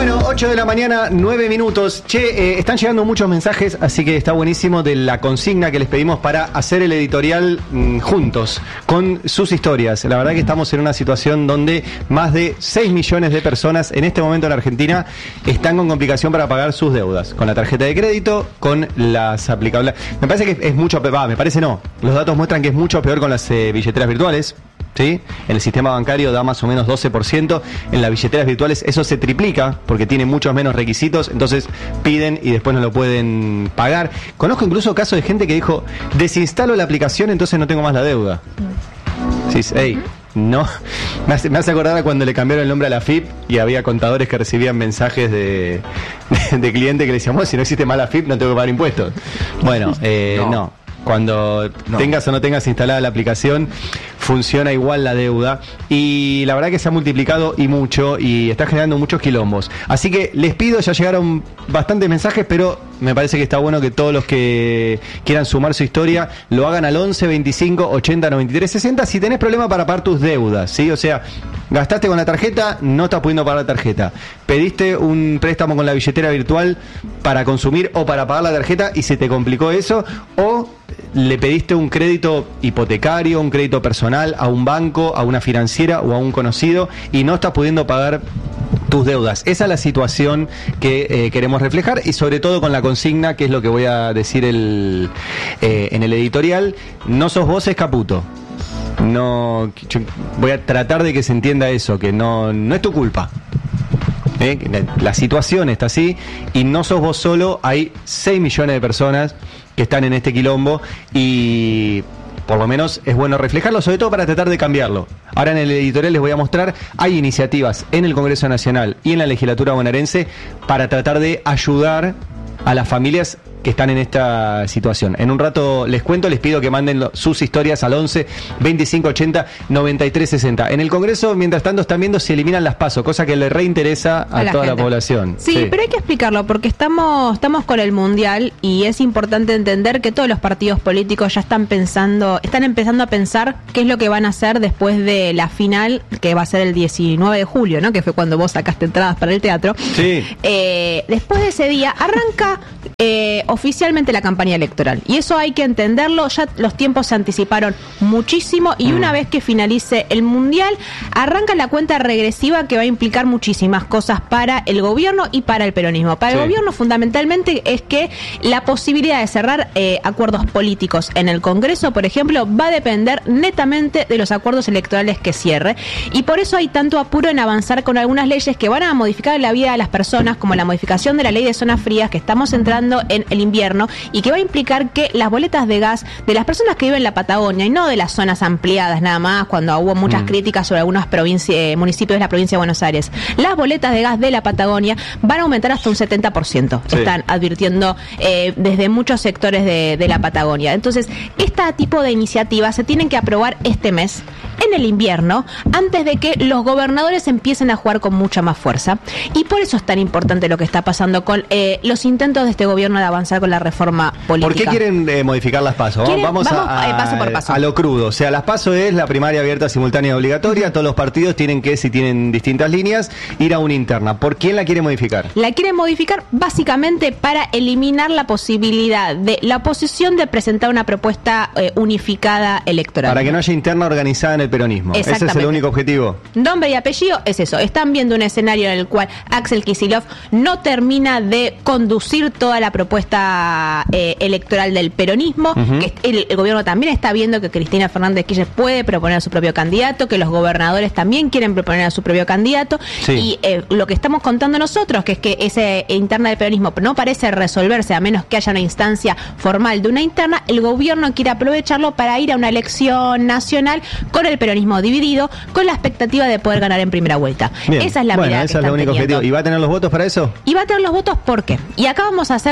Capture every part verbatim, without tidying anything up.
Bueno, ocho de la mañana, nueve minutos. Che, eh, están llegando muchos mensajes, así que está buenísimo de la consigna que les pedimos para hacer el editorial mmm, juntos, con sus historias. La verdad que estamos en una situación donde más de seis millones de personas en este momento en Argentina están con complicación para pagar sus deudas, con la tarjeta de crédito, con las aplicables. Me parece que es mucho peor, me parece no. Los datos muestran que es mucho peor con las eh, billeteras virtuales. ¿Sí? En el sistema bancario da más o menos doce por ciento, en las billeteras virtuales eso se triplica porque tiene muchos menos requisitos, entonces piden y después no lo pueden pagar. Conozco incluso casos de gente que dijo, desinstalo la aplicación, entonces no tengo más la deuda. Sí, hey, no, me hace, me hace acordar a cuando le cambiaron el nombre a la F I P y había contadores que recibían mensajes de, de, de clientes que le decían, si no existe más la F I P no tengo que pagar impuestos. Bueno, eh, no. no. Cuando no. tengas o no tengas instalada la aplicación, funciona igual la deuda. Y la verdad que se ha multiplicado y mucho, y está generando muchos quilombos. Así que les pido, ya llegaron bastantes mensajes, pero me parece que está bueno que todos los que quieran sumar su historia lo hagan al once, veinticinco, ochenta, noventa y tres, sesenta. Si tenés problema para pagar tus deudas, ¿sí? O sea, gastaste con la tarjeta, no estás pudiendo pagar la tarjeta. Pediste un préstamo con la billetera virtual para consumir o para pagar la tarjeta y se te complicó eso, o le pediste un crédito hipotecario, un crédito personal a un banco, a una financiera o a un conocido y no estás pudiendo pagar tus deudas. Esa es la situación que eh, queremos reflejar, y sobre todo con la consigna, que es lo que voy a decir el, eh, en el editorial. No sos vos, es Caputo. No, yo voy a tratar de que se entienda eso, que no, no es tu culpa. ¿Eh? La, la situación está así y no sos vos solo, hay seis millones de personas que están en este quilombo y por lo menos es bueno reflejarlo, sobre todo para tratar de cambiarlo. Ahora en el editorial les voy a mostrar, hay iniciativas en el Congreso Nacional y en la legislatura bonaerense para tratar de ayudar a las familias que están en esta situación. En un rato les cuento, les pido que manden lo, sus historias al once, veinticinco, ochenta, noventa y tres, sesenta. En el Congreso, mientras tanto, están viendo si eliminan las PASO, cosa que le reinteresa a, a la toda gente. La población. Sí, sí, pero hay que explicarlo, porque estamos, estamos con el Mundial y es importante entender que todos los partidos políticos ya están pensando, están empezando a pensar qué es lo que van a hacer después de la final, que va a ser el diecinueve de julio, ¿no? Que fue cuando vos sacaste entradas para el teatro. Sí. Eh, después de ese día, arranca eh, oficialmente la campaña electoral. Y eso hay que entenderlo, ya los tiempos se anticiparon muchísimo y mm. una vez que finalice el Mundial, arranca la cuenta regresiva que va a implicar muchísimas cosas para el gobierno y para el peronismo. Para sí. el gobierno fundamentalmente es que la posibilidad de cerrar eh, acuerdos políticos en el Congreso, por ejemplo, va a depender netamente de los acuerdos electorales que cierre. Y por eso hay tanto apuro en avanzar con algunas leyes que van a modificar la vida de las personas, como la modificación de la ley de zonas frías, que estamos entrando en el invierno y que va a implicar que las boletas de gas de las personas que viven en la Patagonia y no de las zonas ampliadas nada más, cuando hubo muchas mm. críticas sobre algunos eh, municipios de la provincia de Buenos Aires, las boletas de gas de la Patagonia van a aumentar hasta un setenta por ciento, sí. están advirtiendo eh, desde muchos sectores de, de la Patagonia. Entonces, este tipo de iniciativas se tienen que aprobar este mes, en el invierno, antes de que los gobernadores empiecen a jugar con mucha más fuerza. Y por eso es tan importante lo que está pasando con eh, los intentos de este gobierno de avanzar con la reforma política. ¿Por qué quieren eh, modificar las PASO? ¿Quieren? Vamos, Vamos a, a, paso por paso. a lo crudo. O sea, las PASO es la primaria abierta, simultánea y obligatoria. Uh-huh. Todos los partidos tienen que, si tienen distintas líneas, ir a una interna. ¿Por quién la quiere modificar? La quieren modificar básicamente para eliminar la posibilidad de la oposición de presentar una propuesta eh, unificada electoral. Para que no haya interna organizada en el peronismo. Ese es el único objetivo. Nombre y apellido es eso. Están viendo un escenario en el cual Axel Kicillof no termina de conducir toda la propuesta eh, electoral del peronismo, uh-huh. que el, el gobierno también está viendo que Cristina Fernández Kirchner puede proponer a su propio candidato, que los gobernadores también quieren proponer a su propio candidato, sí. y eh, lo que estamos contando nosotros, que es que ese interna del peronismo no parece resolverse a menos que haya una instancia formal de una interna, el gobierno quiere aprovecharlo para ir a una elección nacional con el peronismo dividido, con la expectativa de poder ganar en primera vuelta. Bien. Esa es la bueno, mirada esa que es el único teniendo. objetivo. ¿Y va a tener los votos para eso? Y va a tener los votos, ¿por qué? Y acá vamos a hacer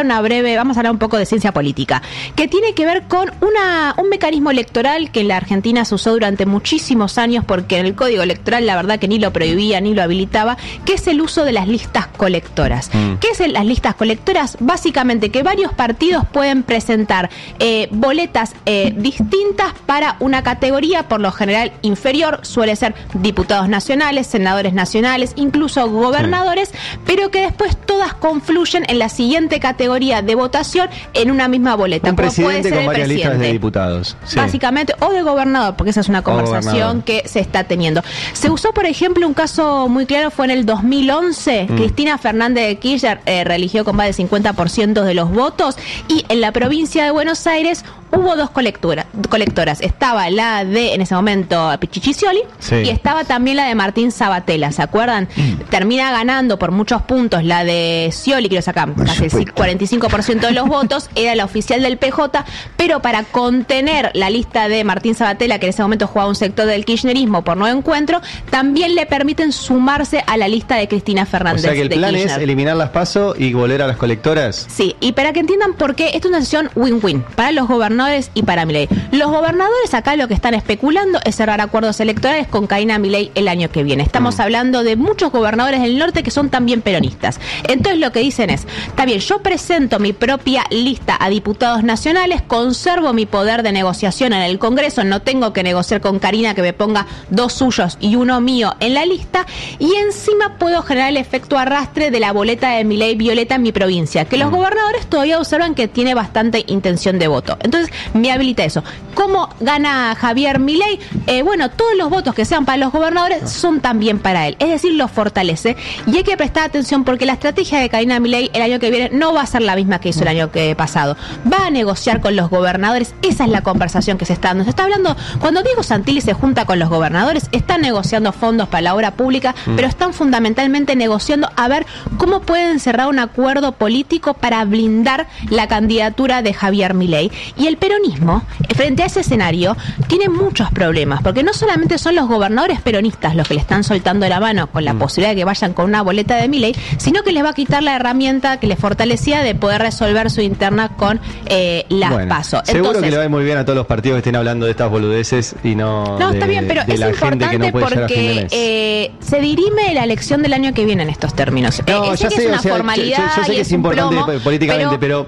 dar una breve, vamos a hablar un poco de ciencia política, que tiene que ver con una, un mecanismo electoral que en la Argentina se usó durante muchísimos años, porque en el Código Electoral la verdad que ni lo prohibía ni lo habilitaba, que es el uso de las listas colectoras. Mm. ¿Qué es el, las listas colectoras? Básicamente que varios partidos pueden presentar eh, boletas eh, distintas para una categoría, por lo general inferior, suele ser diputados nacionales, senadores nacionales, incluso gobernadores, sí. pero que después todas confluyen en la siguiente categoría de votación en una misma boleta. Un presidente puede ser con varias listas de diputados. Sí. Básicamente, o de gobernador, porque esa es una conversación que se está teniendo. Se usó, por ejemplo, un caso muy claro, fue en el dos mil once, mm. Cristina Fernández de Kirchner eh, reeligió con más del cincuenta por ciento de los votos, y en la provincia de Buenos Aires hubo dos colectora, colectoras. Estaba la de, en ese momento, Pichichi Scioli, sí. y estaba también la de Martín Sabatella, ¿se acuerdan? Mm. Termina ganando por muchos puntos la de Scioli, que lo sacan casi el cuarenta y cinco por ciento de los votos, era la oficial del P J, pero para contener la lista de Martín Sabatella, que en ese momento jugaba un sector del kirchnerismo por no encuentro, también le permiten sumarse a la lista de Cristina Fernández. O sea que el de plan Kirchner. Es eliminar las PASO y volver a las colectoras. Sí, y para que entiendan por qué, esto es una decisión win-win para los gobernadores y para Milei. Los gobernadores acá lo que están especulando es cerrar acuerdos electorales con Karina Milei el año que viene. Estamos mm. hablando de muchos gobernadores del norte que son también peronistas. Entonces lo que dicen es, está bien, yo presento mi propia lista a diputados nacionales, conservo mi poder de negociación en el Congreso, no tengo que negociar con Karina que me ponga dos suyos y uno mío en la lista, y encima puedo generar el efecto arrastre de la boleta de Milei Violeta en mi provincia, que los mm. gobernadores todavía observan que tiene bastante intención de voto. Entonces me habilita eso. ¿Cómo gana Javier Milei? Eh, bueno, todos los votos que sean para los gobernadores son también para él, es decir, los fortalece, y hay que prestar atención porque la estrategia de Karina Milei el año que viene no va a ser la misma que hizo el año que pasado. Va a negociar con los gobernadores, esa es la conversación que se está dando. Se está hablando, cuando Diego Santilli se junta con los gobernadores, están negociando fondos para la obra pública, mm. pero están fundamentalmente negociando a ver cómo pueden cerrar un acuerdo político para blindar la candidatura de Javier Milei. Y el peronismo, frente a ese escenario, tiene muchos problemas, porque no solamente son los gobernadores peronistas los que le están soltando la mano con la mm. posibilidad de que vayan con una boleta de Milei, sino que les va a quitar la herramienta que les fortalecía de poder resolver su interna con eh, las bueno, PASO. Seguro Entonces, que le va muy bien a todos los partidos que estén hablando de estas boludeces y no No, de, está bien, pero de es la importante gente que no puede porque eh, se dirime la elección del año que viene en estos términos. No, eh, ya sé sé, que es una o sea, formalidad yo, yo sé y que es es importante plomo, políticamente, pero,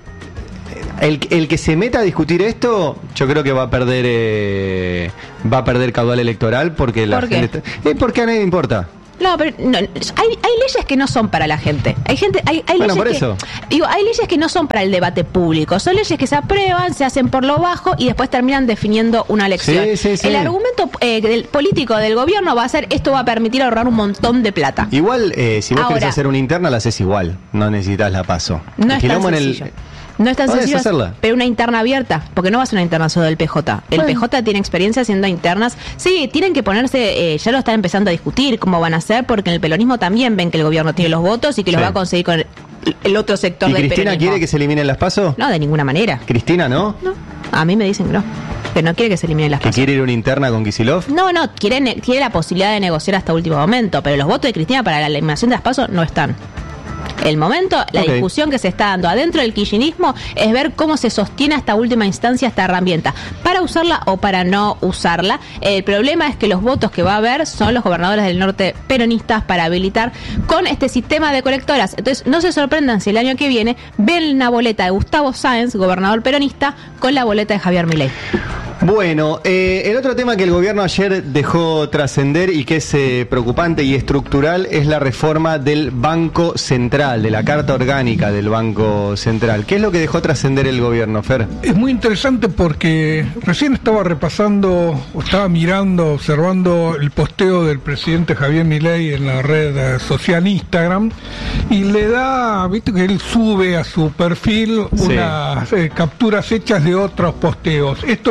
pero el, el que se meta a discutir esto, yo creo que va a perder eh, va a perder caudal electoral porque la ¿Por qué? gente está, eh, porque a nadie le importa. No, pero no, hay, hay leyes que no son para la gente. Hay gente, hay, hay bueno, leyes por que, eso. digo, hay leyes que no son para el debate público. Son leyes que se aprueban, se hacen por lo bajo y después terminan definiendo una elección. Sí, sí, sí. El argumento eh, del político del gobierno va a ser esto va a permitir ahorrar un montón de plata. Igual, eh, si vos Ahora, querés hacer una interna, la haces igual. No necesitas la PASO. No el es tan sencillo. El... No es tan sencillo, hacerla. Pero una interna abierta, porque no va a ser una interna solo del P J. El bueno. P J tiene experiencia haciendo internas. Sí, tienen que ponerse, eh, ya lo están empezando a discutir cómo van a hacer, porque en el peronismo también ven que el gobierno tiene los votos y que sí. los va a conseguir con el, el otro sector ¿Y del Cristina peronismo. quiere que se eliminen las PASO? No, de ninguna manera. ¿Cristina no? No, a mí me dicen que no. Que no quiere que se eliminen las ¿Que PASO. quiere ir a una interna con Kicillof? No, no, quiere, quiere la posibilidad de negociar hasta último momento, pero los votos de Cristina para la eliminación de las PASO no están. El momento, la okay. discusión que se está dando adentro del kirchnerismo es ver cómo se sostiene hasta última instancia esta herramienta, para usarla o para no usarla. El problema es que los votos que va a haber son los gobernadores del norte peronistas para habilitar con este sistema de colectoras. Entonces no se sorprendan si el año que viene ven una boleta de Gustavo Sáenz, gobernador peronista, con la boleta de Javier Milei. Bueno, eh, el otro tema que el gobierno ayer dejó trascender y que es eh, preocupante y estructural es la reforma del Banco Central, de la Carta Orgánica del Banco Central. ¿Qué es lo que dejó trascender el gobierno, Fer? Es muy interesante porque recién estaba repasando, o estaba mirando, observando el posteo del presidente Javier Milei en la red social Instagram, y le da, viste que él sube a su perfil unas sí. eh, capturas hechas de otros posteos. Esto es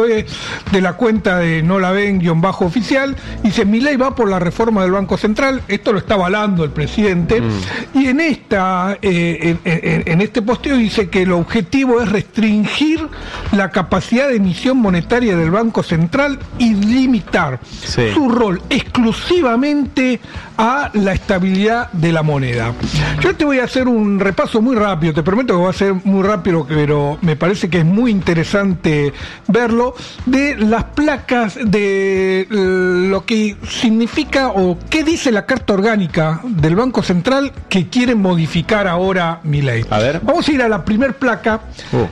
de la cuenta de no la ven guión bajo oficial, dice: Milei va por la reforma del Banco Central. Esto lo está avalando el presidente. Mm. Y en esta eh, en, en, en este posteo dice que el objetivo es restringir la capacidad de emisión monetaria del Banco Central y limitar sí. su rol exclusivamente a la estabilidad de la moneda. Yo te voy a hacer un repaso muy rápido, te prometo que va a ser muy rápido, pero me parece que es muy interesante verlo, de las placas de lo que significa o qué dice la Carta Orgánica del Banco Central que quieren modificar ahora Milei. A ver. Vamos a ir a la primer placa. Uh.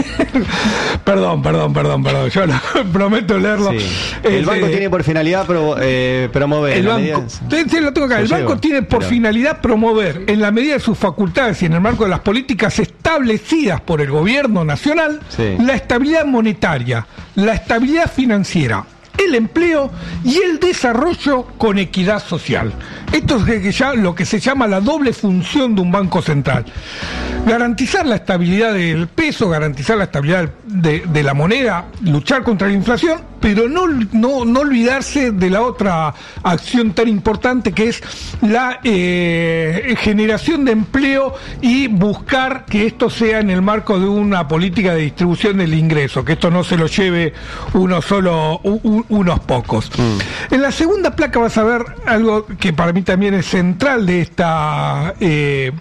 perdón, perdón, perdón, perdón. Yo no, prometo leerlo. Sí. El eh, banco eh, tiene por finalidad pro, eh, promover. El banco, medida... lo tengo acá. El banco tiene por pero... finalidad promover, en la medida de sus facultades y en el marco de las políticas establecidas por el gobierno nacional, sí. la estabilidad monetaria, la estabilidad financiera, el empleo y el desarrollo con equidad social. Esto es ya lo que se llama la doble función de un banco central: garantizar la estabilidad del peso, garantizar la estabilidad de, de la moneda, luchar contra la inflación, pero no, no, no olvidarse de la otra acción tan importante, que es la eh, generación de empleo y buscar que esto sea en el marco de una política de distribución del ingreso, que esto no se lo lleve uno solo, un, unos pocos. Mm. En la segunda placa vas a ver algo que para mí también es central de esta eh,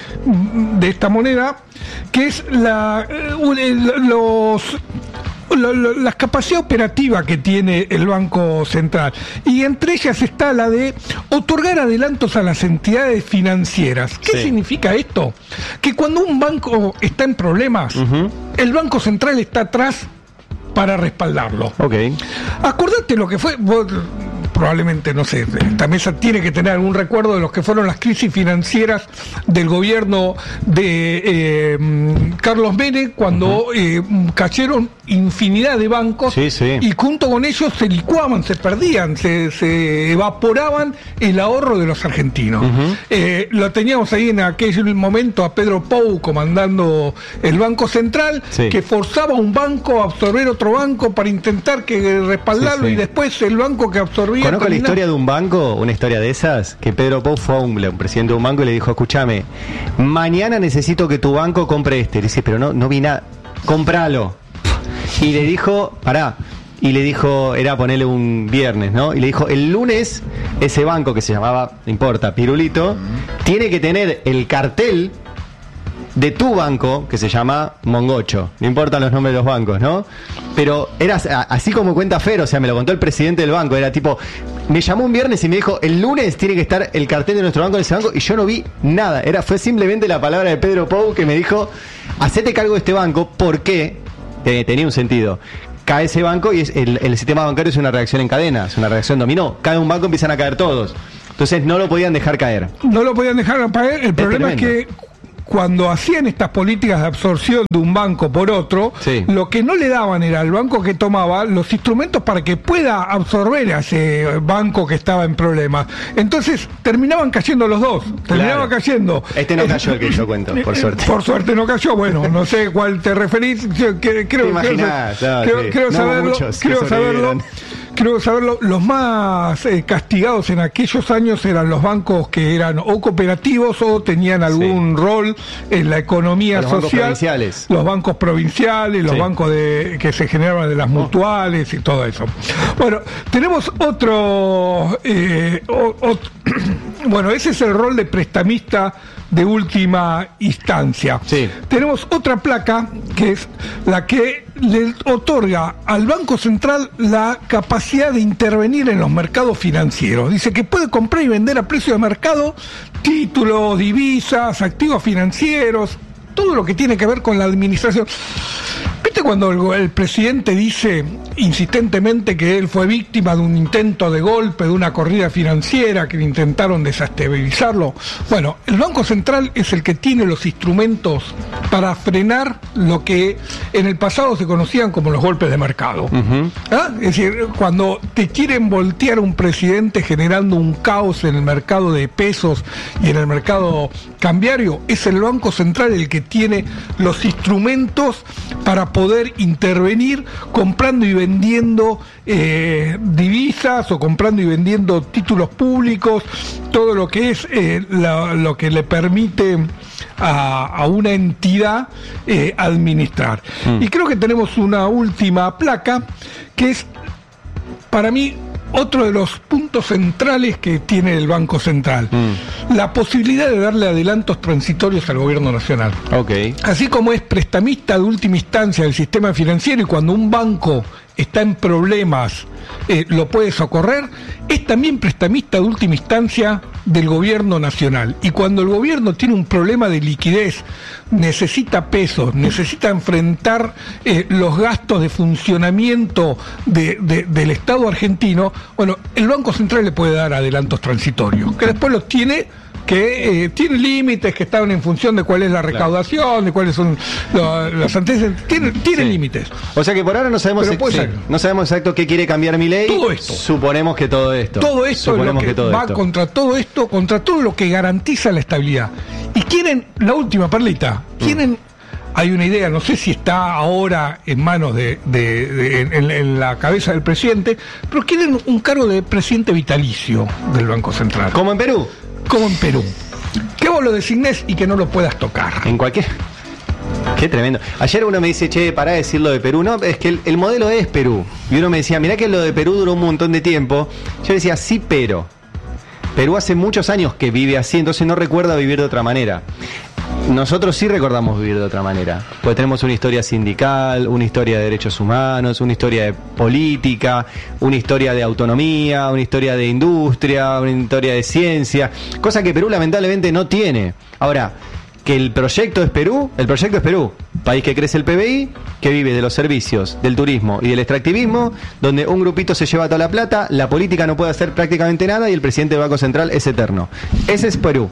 de esta moneda, que es la eh, los Lo, lo, la capacidad operativa que tiene el Banco Central, y entre ellas está la de otorgar adelantos a las entidades financieras. ¿Qué sí. significa esto? Que cuando un banco está en problemas, uh-huh. el Banco Central está atrás para respaldarlo. Okay. Acordate lo que fue... Vos, probablemente, no sé, esta mesa tiene que tener algún recuerdo de los que fueron las crisis financieras del gobierno de eh, Carlos Menem, cuando uh-huh. eh, cayeron infinidad de bancos, sí, sí. y junto con ellos se licuaban, se perdían, se, se evaporaban el ahorro de los argentinos. Uh-huh. Eh, lo teníamos ahí en aquel momento a Pedro Pou comandando el Banco Central, sí. que forzaba a un banco a absorber otro banco para intentar que respaldarlo, sí, sí. y después el banco que absorbía... Conozco la historia de un banco, una historia de esas, que Pedro Pou fue a un, un presidente de un banco y le dijo: escúchame, mañana necesito que tu banco compre este. Le dice: pero no, no vi nada, cómpralo. Y le dijo, pará, y le dijo, era ponerle un viernes, ¿no? Y le dijo: el lunes ese banco que se llamaba, no importa, Pirulito, tiene que tener el cartel de tu banco, que se llama Mongocho. No importan los nombres de los bancos, ¿no? Pero era así como cuenta Fer, o sea, me lo contó el presidente del banco. Era tipo, me llamó un viernes y me dijo: el lunes tiene que estar el cartel de nuestro banco en ese banco, y yo no vi nada. Era, fue simplemente la palabra de Pedro Pou que me dijo: hacete cargo de este banco, porque eh, tenía un sentido. Cae ese banco y es, el, el sistema bancario es una reacción en cadena, es una reacción dominó. Cae un banco, empiezan a caer todos. Entonces no lo podían dejar caer. No lo podían dejar caer. El es problema tremendo. Es que cuando hacían estas políticas de absorción de un banco por otro, sí. lo que no le daban era al banco que tomaba los instrumentos para que pueda absorber a ese banco que estaba en problemas. Entonces terminaban cayendo los dos, terminaba claro. cayendo. Este no cayó, el que yo cuento, por suerte. Por suerte no cayó, bueno, no sé cuál te referís, creo, creo, creo, imaginás, creo, no, creo, sí. creo no saberlo, creo saberlo. Creo saberlo, los más eh, castigados en aquellos años eran los bancos que eran o cooperativos o tenían algún sí. rol en la economía los social. Bancos provinciales. Los bancos provinciales, los sí. bancos de, que se generaban de las mutuales y todo eso. Bueno, tenemos otro, eh, o, otro bueno, ese es el rol de prestamista de última instancia. Sí. Tenemos otra placa que es la que le otorga al Banco Central la capacidad de intervenir en los mercados financieros. Dice que puede comprar y vender a precio de mercado títulos, divisas, activos financieros, todo lo que tiene que ver con la administración. ¿Viste cuando el, el presidente dice insistentemente que él fue víctima de un intento de golpe, de una corrida financiera, que intentaron desestabilizarlo? Bueno, el Banco Central es el que tiene los instrumentos para frenar lo que en el pasado se conocían como los golpes de mercado. Uh-huh. ¿Ah? Es decir, cuando te quieren voltear un presidente generando un caos en el mercado de pesos y en el mercado cambiario, es el Banco Central el que tiene los instrumentos para a poder intervenir comprando y vendiendo eh, divisas o comprando y vendiendo títulos públicos, todo lo que es eh, la, lo que le permite a, a una entidad eh, administrar. Mm. Y creo que tenemos una última placa que es, para mí, otro de los puntos centrales que tiene el Banco Central, mm. la posibilidad de darle adelantos transitorios al gobierno nacional. Okay. Así como es prestamista de última instancia del sistema financiero y cuando un banco está en problemas eh, lo puede socorrer, es también prestamista de última instancia del gobierno nacional. Y cuando el gobierno tiene un problema de liquidez, necesita pesos, necesita enfrentar eh, los gastos de funcionamiento de, de, del Estado argentino, bueno, el Banco Central le puede dar adelantos transitorios, que después los tiene que eh, tiene límites que estaban en función de cuál es la recaudación, claro, de cuáles son los, los antecedentes, tiene, tiene sí. límites. O sea que por ahora no sabemos ex- sí, no sabemos exacto qué quiere cambiar Milei. Todo esto. Suponemos que todo esto. Todo esto es lo que, que todo va esto. contra todo esto, contra todo lo que garantiza la estabilidad. Y quieren, la última perlita, quieren... Mm. Hay una idea, no sé si está ahora en manos de, de, de en, en la cabeza del presidente, pero quieren un cargo de presidente vitalicio del Banco Central. ¿Como en Perú? Como en Perú. Que vos lo designes y que no lo puedas tocar. En cualquier... Qué tremendo. Ayer uno me dice, che, pará de decir lo de Perú. No, es que el, el modelo es Perú. Y uno me decía, mirá que lo de Perú duró un montón de tiempo. Yo decía, sí, pero... Perú hace muchos años que vive así, entonces no recuerda vivir de otra manera. Nosotros sí recordamos vivir de otra manera, porque tenemos una historia sindical, una historia de derechos humanos, una historia de política, una historia de autonomía, una historia de industria, una historia de ciencia, cosa que Perú lamentablemente no tiene. Ahora, que el proyecto es Perú, el proyecto es Perú, país que crece el P B I, que vive de los servicios, del turismo y del extractivismo, donde un grupito se lleva toda la plata, la política no puede hacer prácticamente nada y el presidente del Banco Central es eterno. Ese es Perú.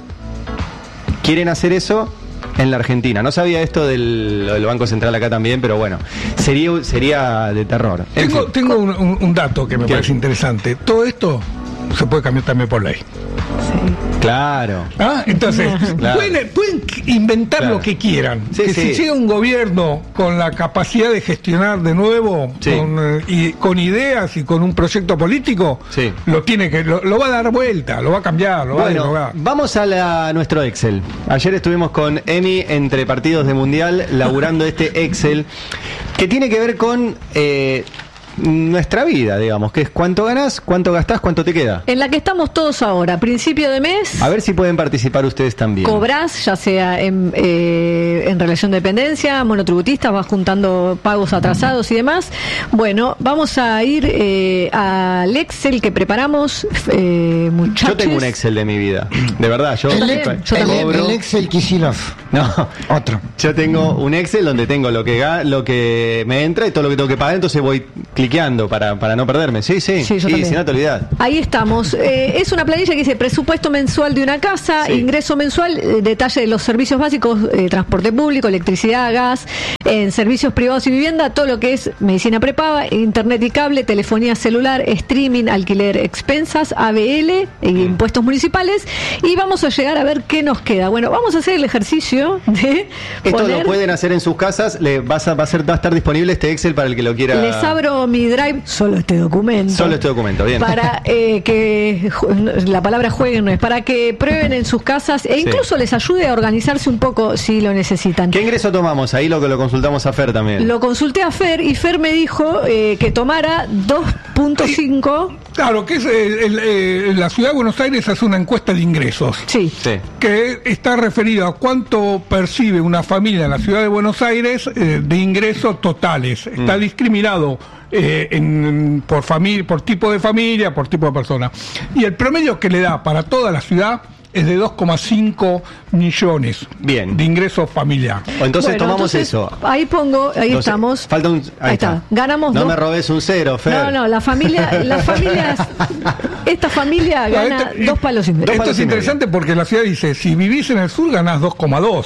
Quieren hacer eso en la Argentina. No sabía esto del, del Banco Central acá también, pero bueno, sería sería de terror. Tengo, tengo un, un, un dato que me ¿Qué? parece interesante. Todo esto se puede cambiar también por ley. Sí. Claro. ¿Ah? Entonces, claro. Pueden, pueden inventar claro. lo que quieran. Sí, que sí. si llega un gobierno con la capacidad de gestionar de nuevo, sí. con, eh, y, con ideas y con un proyecto político, sí. lo tiene que lo, lo va a dar vuelta, lo va a cambiar, lo bueno, va a derogar. Vamos a la, nuestro Excel. Ayer estuvimos con Emi entre partidos de Mundial laburando este Excel que tiene que ver con... Eh, nuestra vida, digamos, que es cuánto ganás, cuánto gastás, cuánto te queda. En la que estamos todos ahora, principio de mes. A ver si pueden participar ustedes también. Cobrás, ya sea en, eh, en relación de dependencia, monotributistas, vas juntando pagos atrasados y demás. Bueno, vamos a ir eh, al Excel que preparamos, eh, muchachos. Yo tengo un Excel de mi vida, de verdad. Yo, el, yo, yo el, el Excel Kicillof. No, otro. Yo tengo un Excel donde tengo lo que lo que me entra y todo lo que tengo que pagar, entonces voy cliqueando para, para no perderme. Sí, sí, sí, sí si no te olvidás. Ahí estamos. Eh, es una planilla que dice presupuesto mensual de una casa, sí. ingreso mensual, eh, detalle de los servicios básicos, eh, transporte público, electricidad, gas, en servicios privados y vivienda, todo lo que es medicina prepaga, internet y cable, telefonía celular, streaming, alquiler, expensas, A B L, eh, mm. impuestos municipales, y vamos a llegar a ver qué nos queda. Bueno, vamos a hacer el ejercicio de esto poner... lo pueden hacer en sus casas. Le vas a, va, a ser, va a estar disponible este Excel para el que lo quiera. Les abro mi Drive, solo este documento. Solo este documento, bien. Para eh, que la palabra jueguen no es, para que prueben en sus casas e incluso sí. les ayude a organizarse un poco si lo necesitan. ¿Qué ingreso tomamos? Ahí lo que lo consultamos a Fer también. Lo consulté a Fer y Fer me dijo eh, que tomara dos punto cinco. Claro, que es eh, el, eh, la ciudad de Buenos Aires hace una encuesta de ingresos. Sí. sí. Que está referido a cuánto percibe una familia en la ciudad de Buenos Aires eh, de ingresos totales. Está mm. discriminado eh, en, por familia, por tipo de familia, por tipo de persona. Y el promedio que le da para toda la ciudad es de dos coma cinco millones Bien. de ingresos familiar. Entonces bueno, tomamos entonces, eso. Ahí pongo, ahí entonces, estamos. Falta un, ahí, ahí está. está. Ganamos no dos. me robes un cero, Fer. No, no, la familia, las familias, esta familia gana no, esto, dos palos y medio. Esto es interesante porque la ciudad dice, si vivís en el sur ganás dos coma dos.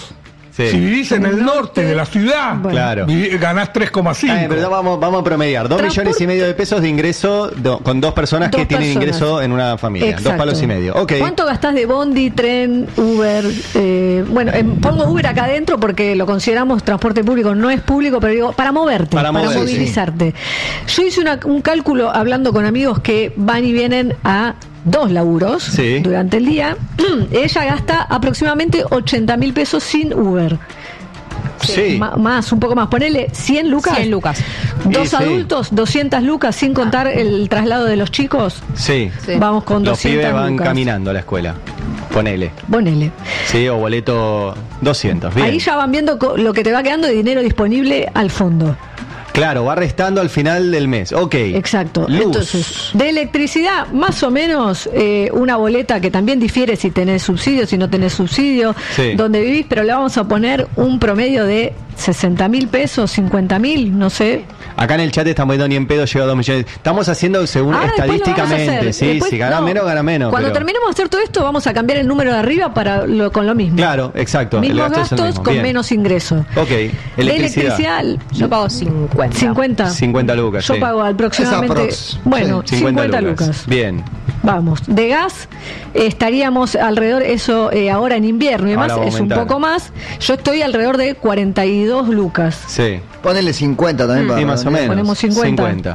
Sí. Si vivís en el norte de la ciudad, Bueno. Claro. viví- ganás tres coma cinco. Ah, pero vamos, vamos a promediar. Dos Transporte- millones y medio de pesos de ingreso do- con dos personas Dos que tienen personas. ingreso en una familia. Exacto. Dos palos y medio. Ok. ¿Cuánto gastás de bondi, tren, Uber? Eh, bueno, em, pongo Uber acá adentro porque lo consideramos transporte público, no es público, pero digo, para moverte, Para para, moverte, movilizarte. Yo hice una- un cálculo hablando con amigos que van y vienen a dos laburos Sí. durante el día. Ella gasta aproximadamente ochenta mil pesos sin Uber. Sí. Ma- más, un poco más. Ponele cien lucas. cien lucas. Dos Y sí. adultos, doscientas lucas, sin contar el traslado de los chicos. Sí. Sí. Vamos con Los doscientas pibes van lucas. caminando a la escuela. Ponele. Ponele. Sí, o boleto doscientos. Bien. Ahí ya van viendo co- lo que te va quedando de dinero disponible al fondo. Claro, va restando al final del mes. Ok. Exacto. Luz. Entonces, de electricidad, más o menos eh, una boleta que también difiere si tenés subsidio, si no tenés subsidio, Sí. donde vivís, pero le vamos a poner un promedio de sesenta mil pesos, cincuenta mil, no sé. Acá en el chat estamos viendo ni en pedo llega a dos millones. Estamos haciendo según Ah, después lo vamos a estadísticamente. hacer. Sí, Después, si gana no, menos, gana menos. Cuando pero- terminemos de hacer todo esto, vamos a cambiar el número de arriba para lo, con lo mismo. Claro, exacto. El Mismos gasto es el gastos mismo. con Bien. menos ingreso. Ok. De Electricidad. electricidad, Yo pago cincuenta. cincuenta. cincuenta lucas. Yo sí. pago aproximadamente. Esa prox. Bueno, Sí, cincuenta, lucas. Bien. Vamos. De gas eh, estaríamos alrededor, eso eh, ahora en invierno y demás, Ahora va a es un aumentar. poco más. Yo estoy alrededor de cuarenta y dos lucas. Sí. Ponele cincuenta también para Sí, más o redondear. menos. Ponemos cincuenta.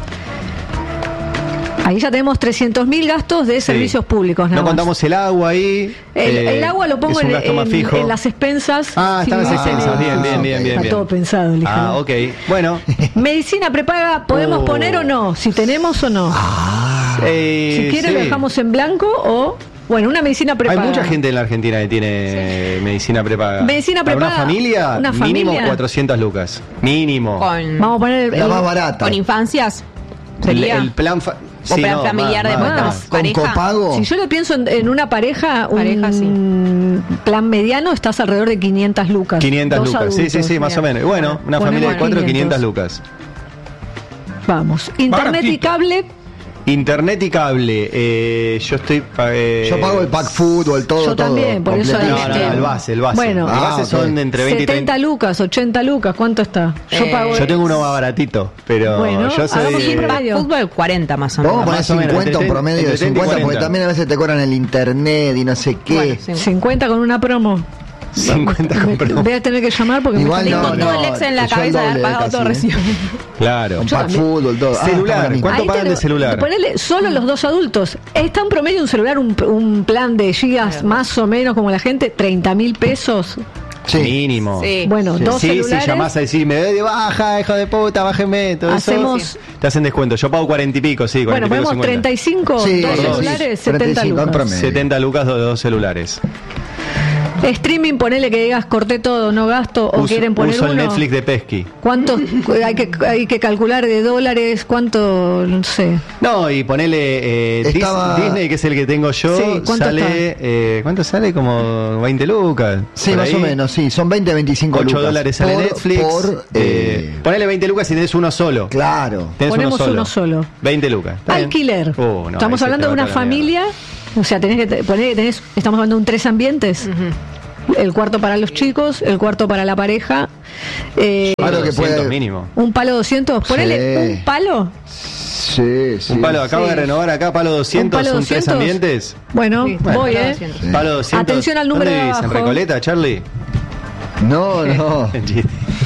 Ahí ya tenemos trescientos mil gastos de Sí. servicios públicos. Nada No más. contamos el agua ahí. El, eh, el agua lo pongo es un en, gasto más en- fijo. en las expensas. Ah, están las Sí, expensas. sí, Bien, sí. bien, bien, bien. Está bien. todo pensado, Lijana. Ah, ok. Bueno. Medicina prepaga, ¿podemos Oh. poner o no? Si tenemos o no. eh, si quiere sí. lo dejamos en blanco o... Bueno, una medicina prepaga. Hay mucha gente en la Argentina que tiene medicina prepaga. Medicina Para prepaga, una familia, una mínimo familia. cuatrocientas lucas. Mínimo. Con, Vamos a poner el, La el- más barata. con infancias. el, Sería. el plan fa- O sí, plan no, familiar más, de más, vuelta. más. Con pareja. copago. Si yo lo pienso en, en una pareja, Pareja, un plan mediano, estás alrededor de quinientas lucas. quinientas Dos lucas. Sí, sí, adultos. sí, más o menos. Bueno, una Ponemos familia de cuatro, quinientos. quinientas lucas. Vamos. Internet y Baratito. cable, Internet y cable. Eh, yo estoy. pa- eh, Yo pago el pack fútbol, todo, Yo todo. también, por eso completito. No, no, no, el base, el base. Bueno. el base Ah, son ok. entre veinte y setenta treinta. lucas, ochenta lucas, ¿cuánto está? Yo Eh, pago. Yo tengo uno más baratito, pero Bueno, yo soy. hagamos un eh, promedio. Fútbol cuarenta más o menos. Vamos a poner Más o menos, cincuenta, un entre promedio de treinta y cincuenta, porque cuarenta. también a veces te cobran el internet y no sé qué. Bueno, sí. cincuenta con una promo. cincuenta Me- compró. voy a tener que llamar porque Igual me Tengo no, están todo no, el Excel en la yo el cabeza de haber doble pagado casi, todo ¿eh? recibo. Claro. Un pack también. fútbol, todo. Ah, Celular, para mí. ¿cuánto Ahí pagan te de lo- celular? Ponele solo los dos adultos. Está un promedio un celular, un, un plan de gigas más o menos como la gente, treinta mil pesos. Sí. Mínimo. Sí. Bueno, Sí. dos Sí, celulares. si llamás a decir, me doy de baja, hijo de puta, bájeme, todo Hacemos- eso. Te hacen descuento. Yo pago cuarenta y pico, sí, Bueno, cuarenta y pico, ponemos treinta y cinco, Sí, dos sí, celulares, sí, setenta treinta y cinco en lucas. promedio. setenta lucas de dos celulares. Streaming, ponele que digas corté todo, no gasto, o Uso- quieren poner uso el uno. Netflix de Pesky. ¿Cuánto hay que, hay que calcular de dólares? ¿Cuánto? No sé. No, y ponele eh, Dis- Estaba- Disney, que es el que tengo yo, Sí, ¿cuánto sale. está? Eh, ¿Cuánto sale? Como veinte lucas. Sí, por más ahí. o menos, sí. Son veinte, veinticinco lucas. ocho dólares sale por, Netflix. Por, eh, eh, ponele veinte lucas si tenés uno solo. claro. Tenés Ponemos uno solo. veinte lucas. ¿Está bien? Alquiler. Uh, no, Estamos ahí se hablando te de va una toda la mierda. familia. O sea, tenés que te- poner que tenés, estamos hablando de un tres ambientes. El cuarto para los chicos, el cuarto para la pareja. eh, Claro que doscientos puede- mínimo. un palo doscientos. Ponele Sí. un palo. Sí, sí. Un palo, acabo Sí. de renovar acá, palo doscientos, ¿Un palo son tres doscientos? ambientes. Bueno, Sí, voy, bueno, ¿eh? doscientos. Sí. Palo doscientos. Atención al número ¿Dónde de vivís? ¿En abajo. Recoleta, Charlie? No, no. Chiste.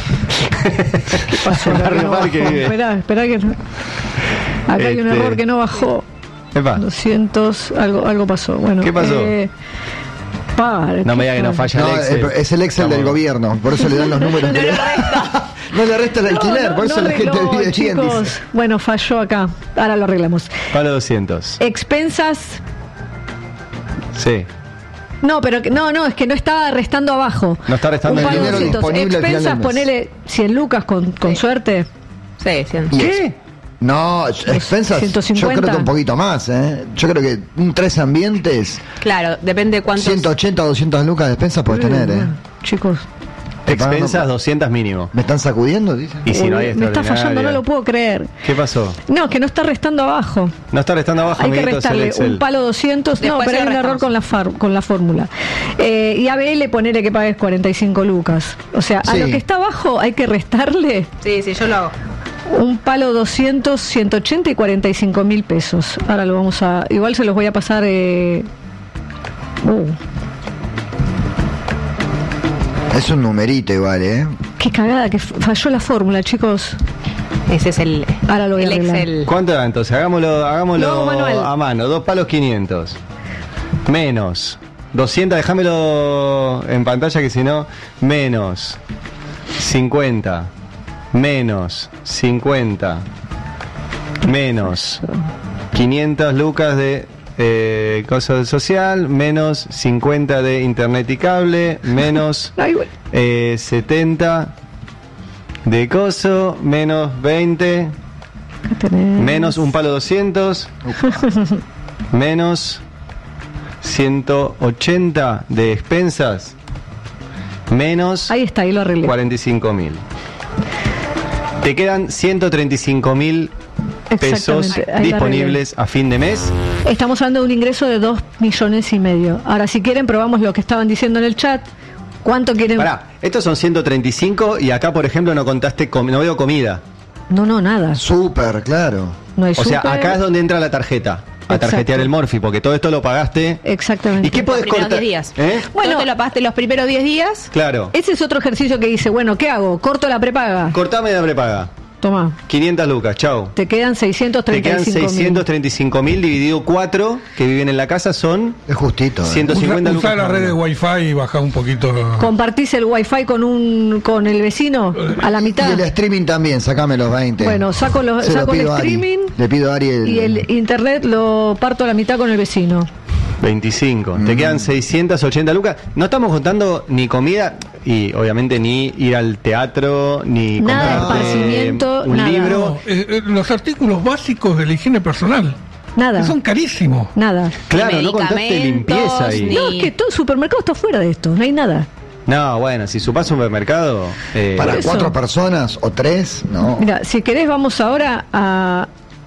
Pasó, Barrio acá no Parque bajó. vive. Esperá, esperá que no. Acá hay un Este- error que no bajó. Epa. doscientos, algo, algo pasó. Bueno, ¿Qué pasó? eh, para, No me diga que no falla No, el Excel. eh, es el Excel del Estamos- gobierno, por eso le dan los números. que le- no le resta el alquiler, No, no, por eso no la gente arregló, vive bien. chicos. dice. Bueno, falló acá. Ahora lo arreglamos. Palo doscientos. Expensas. Sí. No, pero que- no, no, es que no está restando abajo. No está restando Un el palo dinero doscientos. disponible al final Expensas, del mes. ponele cien lucas con, con suerte. Sí, cien. Y ¿Qué? No, expensas, ciento yo cincuenta. creo que un poquito más, ¿eh? Yo creo que un tres ambientes, Claro, depende cuántos. ciento ochenta o doscientas lucas de expensas puedes tener, ¿eh? Chicos, Expensas pagando- doscientas mínimo. ¿Me están sacudiendo? Dicen. Y si no hay Uy, me está fallando, no extraordinaria. lo puedo creer. ¿Qué pasó? No, que no está restando abajo. No está restando abajo, Hay que amiguitos, el restarle Excel. un palo doscientos. No, Después pero se hay lo un error restamos. con la, far- con la fórmula. Eh, y A B L ponele que pagues cuarenta y cinco lucas. O sea, a Sí. lo que está abajo hay que restarle Sí, sí, yo lo hago. un palo doscientos, ciento ochenta y cuarenta y cinco mil pesos. Ahora lo vamos a... Igual se los voy a pasar... Eh, uh, Es un numerito igual, ¿eh? qué cagada que f- falló la fórmula, chicos. Ese es el, Ahora lo voy a el arreglar. Excel. ¿Cuánto da entonces? Hagámoslo, hagámoslo No, Manuel. a mano. Dos palos quinientos. Menos. doscientos, déjamelo en pantalla que si no, menos. cincuenta. Menos. cincuenta. Menos. quinientas lucas de eh, cosa de social. Menos cincuenta de internet y cable. Menos Ay, bueno. eh, setenta de coso. Menos veinte. Acá tenés. Menos un palo doscientos. Menos ciento ochenta de expensas. Menos Ahí está, ahí lo arreglé. cuarenta y cinco mil. Te quedan ciento treinta y cinco mil pesos Exactamente, ahí lo disponibles a fin de mes. Estamos hablando de un ingreso de dos millones y medio. Ahora, si quieren, probamos lo que estaban diciendo en el chat. ¿Cuánto quieren? Pará, estos son ciento treinta y cinco y acá, por ejemplo, no contaste, com- no veo comida. No, no, nada. Súper, claro. No hay O sea, súper. acá es donde entra la tarjeta. A Exacto. tarjetear el Morphy, porque todo esto lo pagaste. Exactamente. ¿Y qué podés Los primeros cortar? diez días. ¿Eh? Bueno, Bueno. te lo pagaste los primeros diez días. Claro. Ese es otro ejercicio que dice, bueno, ¿qué hago? ¿Corto la prepaga? Cortame la prepaga. Toma, quinientas lucas, chao. te quedan seiscientos Te treinta y quedan cinco mil. seiscientos treinta y cinco mil dividido cuatro que viven en la casa son Es justito. ¿eh? ciento Usa, cincuenta lucas. usa la cada red de uno. Wi-Fi y baja un poquito. ¿Compartís el wifi con un con el vecino a la Y mitad? el streaming también, sacame los veinte. Bueno, saco, los, Se lo saco el pido a Ari. streaming Le pido a Ari el... y el internet lo parto a la mitad con el vecino. veinticinco. Mm. Te quedan seiscientas ochenta lucas. No estamos contando ni comida y obviamente ni ir al teatro, ni Nada, comprarte esparcimiento, un nada. libro. No, eh, eh, los artículos básicos de la higiene personal. Nada. Que son carísimos. Nada. Claro, Ni no contaste medicamentos, limpieza ahí. ni- No, es que todo el supermercado está fuera de esto, no hay nada. No, bueno, si supás un supermercado. eh, Para Por eso. cuatro personas o tres, no. Mira, si querés vamos ahora a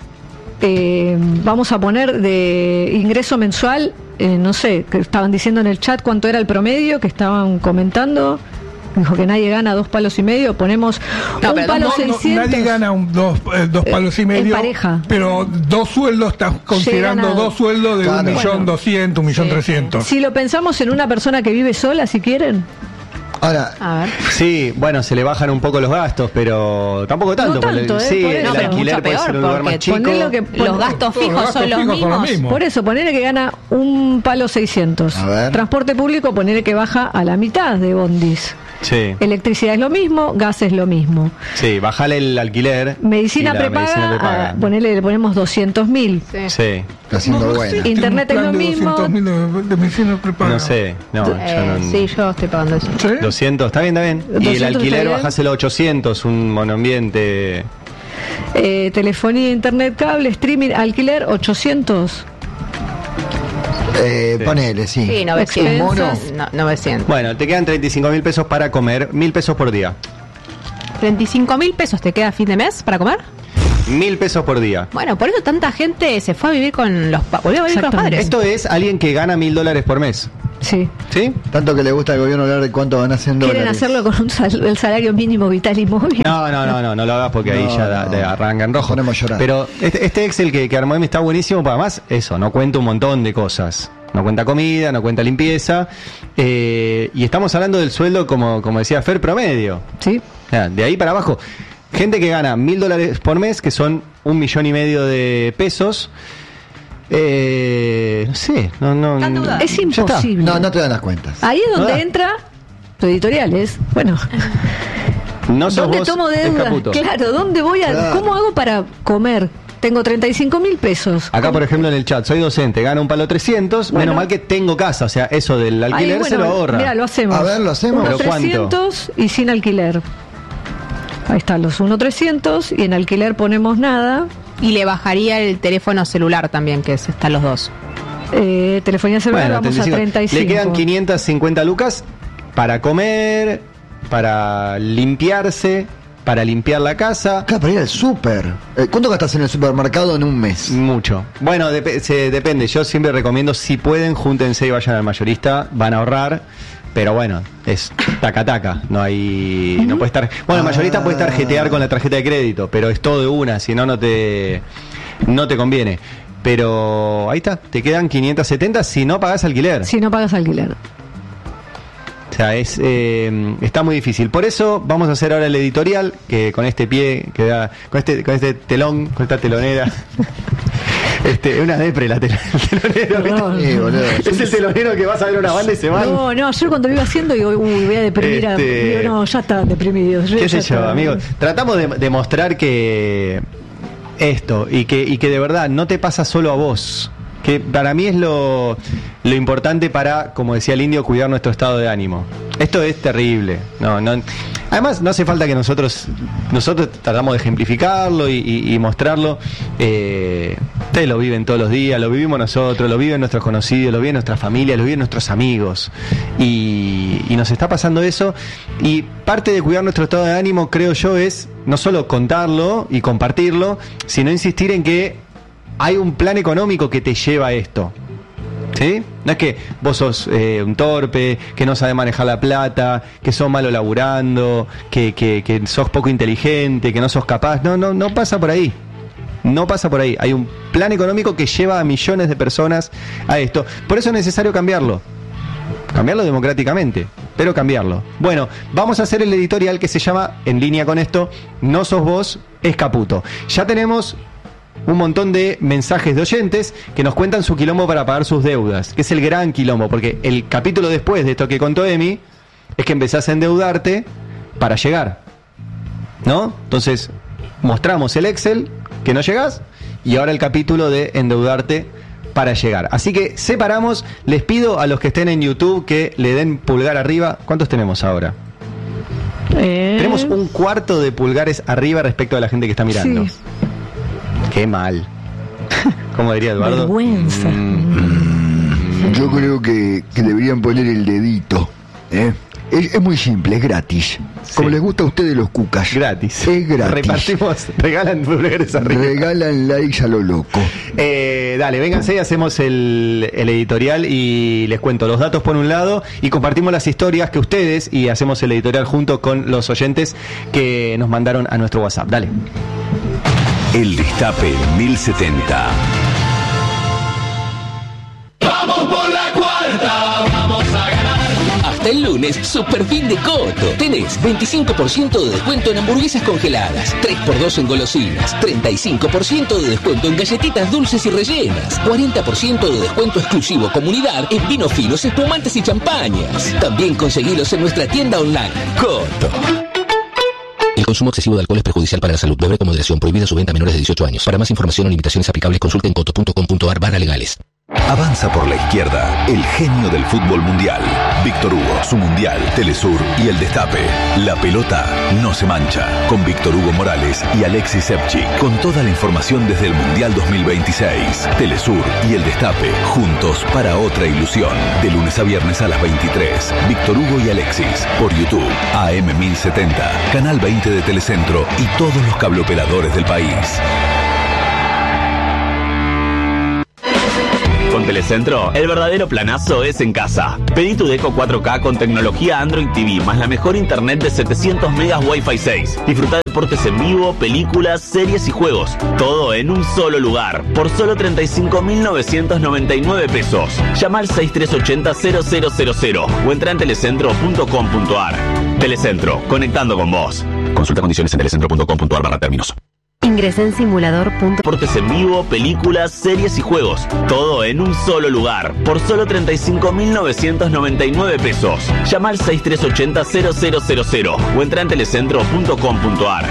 eh, vamos a poner de ingreso mensual, eh, no sé, que estaban diciendo en el chat cuánto era el promedio, que estaban comentando. Dijo que nadie gana dos palos y medio, ponemos No, un pero palo No, no, seiscientos. nadie gana un- dos, eh, dos Eh, palos y en medio. pareja. Pero dos sueldos, estás considerando a- dos sueldos de Claro. un millón Bueno. doscientos, un millón Sí, trescientos. Si lo pensamos en una persona que vive sola, si quieren. Ahora, A ver. Sí, bueno, se le bajan un poco los gastos, pero tampoco tanto. No tanto, porque- ¿eh? sí, Por el eso. No, pero alquiler mucho puede ser peor, un lugar más porque chico. ponelo que- Los gastos Todos los fijos gastos son los fijos son los mismos. mismos. Por eso, ponele que gana un palo seiscientos. A ver. Transporte público, ponele que baja a la mitad de bondis. Sí, Electricidad es lo mismo, gas es lo mismo. sí, bajale el alquiler. Medicina y la prepaga, medicina prepaga. ah, ponele, le ponemos doscientos mil. Sí. Sí, está haciendo No, no buena. sé, Internet tiene es un lo plan de mismo. doscientos mil de, de medicina prepaga. no sé. No, yo Eh, no. sí, yo estoy pagando eso. ¿Sí? doscientos, está bien, está bien. Y el doscientos alquiler está bien. bajáselo a ochocientos, un monoambiente. Eh, telefonía, internet, cable, streaming, alquiler, ochocientos. Eh, Sí. Ponele, sí. Sí, Un novecientos. mono. No, novecientos. Bueno, te quedan treinta y cinco mil pesos para comer, mil pesos por día. treinta y cinco mil pesos te queda a fin de mes para comer. Mil pesos por día. Bueno, por eso tanta gente se fue a vivir con los pa- volvió a vivir con los Exactamente. padres. Esto es alguien que gana mil dólares por mes. Sí. ¿Sí? Tanto que le gusta al gobierno hablar de cuánto van haciendo Quieren hacerlo con un sal- el salario mínimo vital y móvil. No, no, no, no, no lo hagas porque ahí No, ya da- no. te arranca en rojo. Ponemos a llorar. Pero este, este Excel que, que armó Emi está buenísimo, para más eso, no cuenta un montón de cosas. No cuenta comida, no cuenta limpieza. eh, y estamos hablando del sueldo, como, como decía Fer, promedio. Sí. O sea, de ahí para abajo. Gente que gana mil dólares por mes, que son un millón y medio de pesos. Eh, no sé, no, no. Están dudas. Es ya está. imposible. No, no te dan las cuentas. Ahí es donde Ah. entra tu editorial, es, bueno, No sos ¿dónde vos, tomo es deuda? Caputo. Claro, ¿dónde voy a, Claro. cómo hago para comer? Tengo treinta y cinco mil pesos. Acá, por ejemplo, en el chat, soy docente, gano un palo trescientos, Bueno. menos mal que tengo casa, o sea, eso del alquiler Ahí, bueno, se lo ahorra. Mira, lo hacemos. A ver, lo hacemos. uno ¿Pero cuánto? trescientos y sin alquiler. Ahí están los uno trescientos y en alquiler ponemos nada. Y le bajaría el teléfono celular también, que es- están los dos. Eh, telefonía celular Bueno, vamos treinta y cinco. a treinta y cinco. Le quedan quinientas cincuenta lucas para comer, para limpiarse, para limpiar la casa. Claro, para ir al súper. Eh, ¿Cuánto gastas en el supermercado en un mes? Mucho. Bueno, dep- se, depende. Yo siempre recomiendo, si pueden, júntense y vayan al mayorista, van a ahorrar. Pero bueno, es taca-taca, no hay... Uh-huh. No puede estar... Bueno, el mayorista ah. puede tarjetear con la tarjeta de crédito, pero es todo de una, si no, no te, no te conviene. Pero ahí está, te quedan quinientos setenta si no pagas alquiler. Si no pagas alquiler. O sea, es eh, está muy difícil. Por eso vamos a hacer ahora el editorial, que con este pie, que da, con este con este telón, con esta telonera... Este, es una depre la tel- el telonero. No, sí, boludo. Es el telonero que vas a ver una banda y se van. No, no, ayer cuando lo iba haciendo digo, uy, voy a deprimir a... Este... Digo, no, ya están deprimidos. ¿Qué sé yo, está... amigos? Tratamos de, de mostrar que esto, y que, y que de verdad no te pasa solo a vos. Que para mí es lo, lo importante para, como decía el indio, cuidar nuestro estado de ánimo. Esto es terrible. No, no. Además, no hace falta que nosotros nosotros tratamos de ejemplificarlo y, y, y mostrarlo. Eh, ustedes lo viven todos los días, lo vivimos nosotros, lo viven nuestros conocidos, lo viven nuestra familia, lo viven nuestros amigos. Y, y nos está pasando eso. Y parte de cuidar nuestro estado de ánimo, creo yo, es no solo contarlo y compartirlo, sino insistir en que hay un plan económico que te lleva a esto. ¿Sí? No es que vos sos eh, un torpe, que no sabes manejar la plata, que sos malo laburando, que, que, que sos poco inteligente, que no sos capaz. No, no, no pasa por ahí. No pasa por ahí. Hay un plan económico que lleva a millones de personas a esto. Por eso es necesario cambiarlo. Cambiarlo democráticamente, pero cambiarlo. Bueno, vamos a hacer el editorial que se llama, en línea con esto, No sos vos, es Caputo. Ya tenemos un montón de mensajes de oyentes que nos cuentan su quilombo para pagar sus deudas, que es el gran quilombo, porque el capítulo después de esto que contó Emi es que empezás a endeudarte para llegar, ¿no? Entonces mostramos el Excel que no llegás y ahora el capítulo de endeudarte para llegar. Así que separamos, les pido a los que estén en YouTube que le den pulgar arriba. ¿Cuántos tenemos ahora? Eh... Tenemos un cuarto de pulgares arriba respecto a la gente que está mirando. Sí. Qué mal. ¿Cómo diría Eduardo? Vergüenza. Mm. Yo creo que, que deberían poner el dedito. ¿eh? Es, es muy simple, es gratis. Sí. Como les gusta a ustedes los cucas. Gratis. Es gratis. Repartimos, regalan pulgares arriba. Regalan likes a lo loco. Eh, dale, vénganse y hacemos el, el editorial y les cuento los datos por un lado y compartimos las historias que ustedes y hacemos el editorial junto con los oyentes que nos mandaron a nuestro WhatsApp. Dale. El Destape mil setenta. Vamos por la cuarta, vamos a ganar. Hasta el lunes, super fin de Coto. Tenés veinticinco por ciento de descuento en hamburguesas congeladas, tres por dos en golosinas, treinta y cinco por ciento de descuento en galletitas dulces y rellenas, cuarenta por ciento de descuento exclusivo comunidad en vinos finos, espumantes y champañas. También conseguilos en nuestra tienda online. Coto. El consumo excesivo de alcohol es perjudicial para la salud. Beber con moderación. Prohibida su venta a menores de dieciocho años. Para más información o limitaciones aplicables, consulten coto punto com punto ar barra legales. Avanza por la izquierda el genio del fútbol mundial. Víctor Hugo, su mundial, Telesur y el Destape. La pelota no se mancha. Con Víctor Hugo Morales y Alexis Sepchik. Con toda la información desde el Mundial dos mil veintiséis. Telesur y el Destape. Juntos para otra ilusión. De lunes a viernes a las veintitrés. Víctor Hugo y Alexis. Por YouTube. A M mil setenta. Canal veinte de Telecentro. Y todos los cableoperadores del país. Con Telecentro, el verdadero planazo es en casa. Pedí tu Deco cuatro K con tecnología Android T V, más la mejor internet de setecientos megas Wi-Fi seis. Disfruta de deportes en vivo, películas, series y juegos. Todo en un solo lugar, por solo treinta y cinco mil novecientos noventa y nueve pesos. Llama al seis tres ocho cero cero cero cero cero o entra en telecentro punto com punto ar. Telecentro, conectando con vos. Consulta condiciones en telecentro punto com punto ar barra términos. Ingresa en simulador. Deportes en vivo, películas, series y juegos. Todo en un solo lugar. Por solo treinta y cinco mil novecientos noventa y nueve pesos. Llama al seis tres ocho cero cero cero cero cero o entra en telecentro punto com punto ar.